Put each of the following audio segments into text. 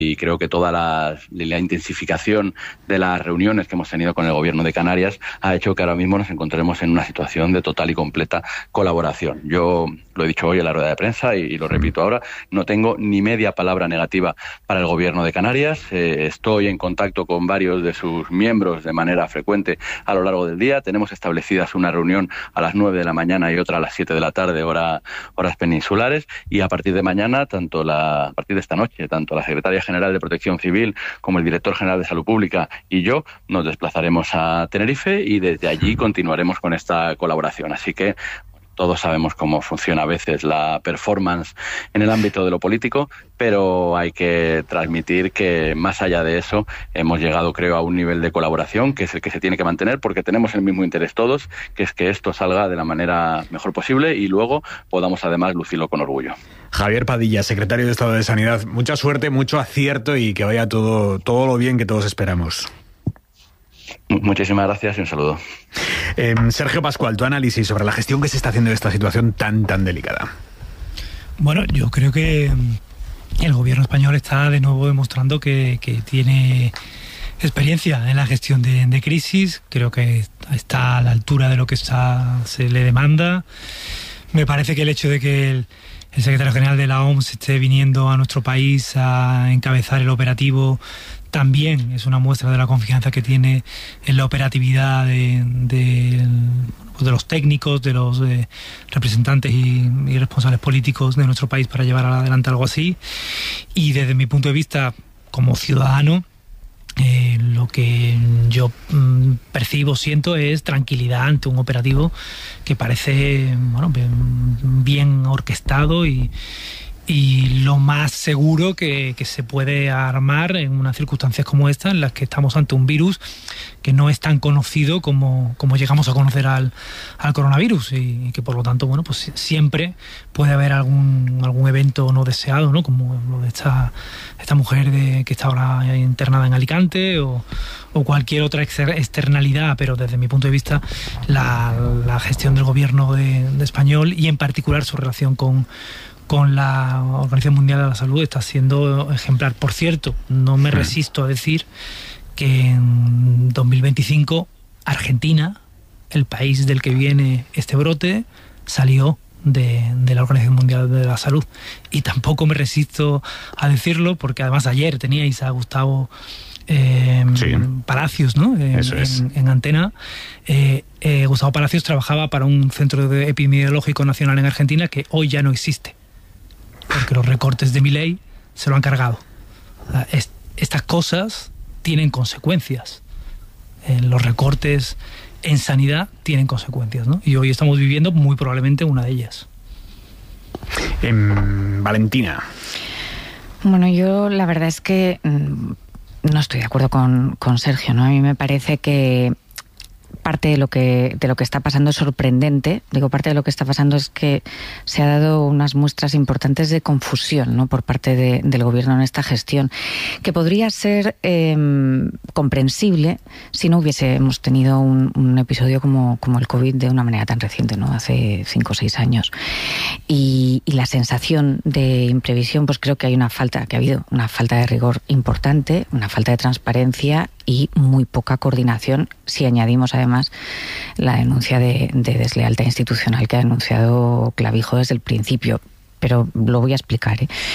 y creo que toda la intensificación de las reuniones que hemos tenido con el Gobierno de Canarias ha hecho que ahora mismo nos encontremos en una situación de total y completa colaboración. Yo lo he dicho hoy en la rueda de prensa y lo repito ahora, no tengo ni media palabra negativa para el Gobierno de Canarias. Estoy en contacto con varios de sus miembros de manera frecuente a lo largo del día. Tenemos establecidas una reunión a las 9 de la mañana y otra a las 7 de la tarde, horas peninsulares, y a partir de mañana, a partir de esta noche, tanto la Secretaria General de Protección Civil como el Director General de Salud Pública y yo nos desplazaremos a Tenerife y desde allí continuaremos con esta colaboración. Así que todos sabemos cómo funciona a veces la performance en el ámbito de lo político, pero hay que transmitir que más allá de eso hemos llegado, creo, a un nivel de colaboración que es el que se tiene que mantener, porque tenemos el mismo interés todos, que es que esto salga de la manera mejor posible y luego podamos además lucirlo con orgullo. Javier Padilla, secretario de Estado de Sanidad, mucha suerte, mucho acierto y que vaya todo lo bien que todos esperamos. Muchísimas gracias y un saludo. Sergio Pascual, tu análisis sobre la gestión que se está haciendo de esta situación tan delicada. Bueno, yo creo que el gobierno español está de nuevo demostrando que tiene experiencia en la gestión de crisis. Creo que está a la altura de lo que se le demanda. Me parece que el hecho de que el secretario general de la OMS esté viniendo a nuestro país a encabezar el operativo también es una muestra de la confianza que tiene en la operatividad de los técnicos, de los representantes y responsables políticos de nuestro país para llevar adelante algo así. Y desde mi punto de vista como ciudadano, lo que yo percibo, siento es tranquilidad ante un operativo que parece bien orquestado y lo más seguro que se puede armar en unas circunstancias como esta, en las que estamos ante un virus que no es tan conocido como llegamos a conocer al coronavirus, y que por lo tanto pues siempre puede haber algún evento no deseado, ¿no? Como lo de esta mujer que está ahora internada en Alicante o cualquier otra externalidad. Pero desde mi punto de vista la gestión del gobierno de español, y en particular su relación con la Organización Mundial de la Salud, está siendo ejemplar. Por cierto, no me resisto a decir que en 2025 Argentina, el país del que viene este brote, salió de la Organización Mundial de la Salud. Y tampoco me resisto a decirlo porque además ayer teníais a Gustavo Palacios, ¿no? En Antena. Gustavo Palacios trabajaba para un centro epidemiológico nacional en Argentina que hoy ya no existe, porque los recortes de Milei se lo han cargado. Estas cosas tienen consecuencias. Los recortes en sanidad tienen consecuencias, ¿no? Y hoy estamos viviendo muy probablemente una de ellas. Valentina. Bueno, yo la verdad es que no estoy de acuerdo con Sergio, ¿no? A mí me parece que parte de lo que está pasando es sorprendente. Digo, parte de lo que está pasando es que se ha dado unas muestras importantes de confusión, ¿no?, por parte del gobierno en esta gestión, que podría ser comprensible si no hubiésemos tenido un episodio como el COVID de una manera tan reciente, ¿no?, hace 5 o 6 años. Y la sensación de imprevisión, pues creo que ha habido una falta de rigor importante, una falta de transparencia y muy poca coordinación, si añadimos además la denuncia de deslealtad institucional que ha denunciado Clavijo desde el principio. Pero lo voy a explicar.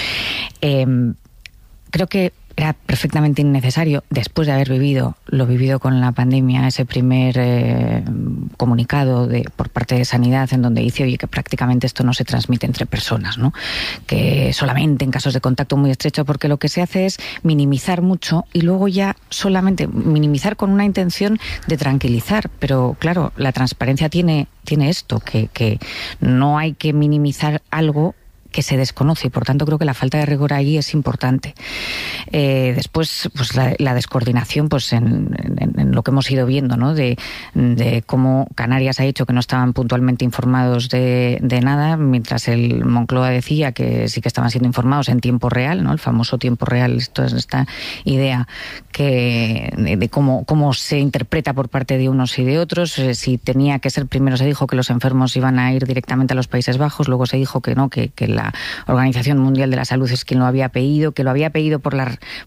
Creo que era perfectamente innecesario, después de haber vivido lo vivido con la pandemia, ese primer comunicado por parte de Sanidad en donde dice, oye, que prácticamente esto no se transmite entre personas, ¿no?, que solamente en casos de contacto muy estrecho, porque lo que se hace es minimizar mucho y luego ya solamente minimizar con una intención de tranquilizar. Pero claro, la transparencia tiene esto, que no hay que minimizar algo que se desconoce, y por tanto creo que la falta de rigor ahí es importante. Después, pues la descoordinación, pues en lo que hemos ido viendo, ¿no?, de cómo Canarias ha dicho que no estaban puntualmente informados de nada, mientras el Moncloa decía que sí que estaban siendo informados en tiempo real, ¿no?, el famoso tiempo real. Esto es esta idea de cómo se interpreta por parte de unos y de otros. Si tenía que ser, primero se dijo que los enfermos iban a ir directamente a los Países Bajos, luego se dijo que no, que la la Organización Mundial de la Salud es quien lo había pedido, que lo había pedido por